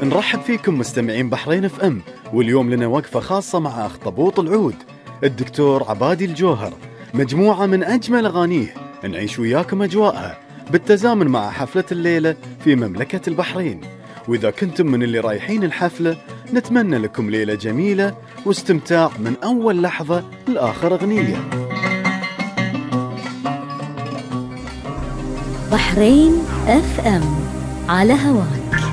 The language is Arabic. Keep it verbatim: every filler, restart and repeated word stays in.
نرحب فيكم مستمعين بحرين اف ام، واليوم لنا وقفة خاصة مع أخطبوط العود الدكتور عبادي الجوهر. مجموعة من أجمل أغانيه نعيش وياكم أجواءها بالتزامن مع حفلة الليلة في مملكة البحرين. وإذا كنتم من اللي رايحين الحفلة نتمنى لكم ليلة جميلة واستمتاع من أول لحظة لآخر أغنية. بحرين اف ام على هواك.